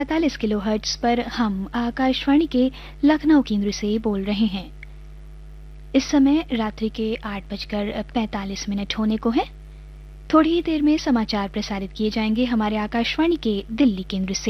45 kilohertz पर हम आकाशवाणी के लखनऊ केंद्र से बोल रहे हैं। इस समय रात्रि के 8:45 होने को है। थोड़ी ही देर में समाचार प्रसारित किए जाएंगे हमारे आकाशवाणी के दिल्ली केंद्र से।